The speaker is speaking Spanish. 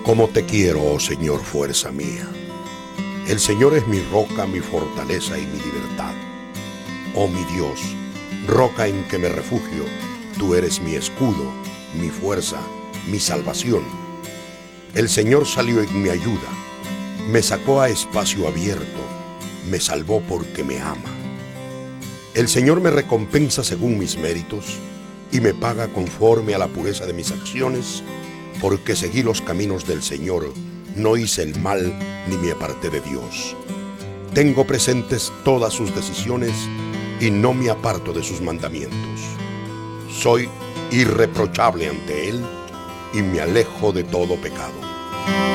Cómo te quiero, oh Señor, fuerza mía. El Señor es mi roca, mi fortaleza y mi libertad. Oh mi Dios, roca en que me refugio, tú eres mi escudo, mi fuerza, mi salvación. El Señor salió en mi ayuda, me sacó a espacio abierto, me salvó porque me ama. El Señor me recompensa según mis méritos y me paga conforme a la pureza de mis acciones, porque seguí los caminos del Señor, no hice el mal ni me aparté de Dios. Tengo presentes todas sus decisiones y no me aparto de sus mandamientos. Soy irreprochable ante Él y me alejo de todo pecado.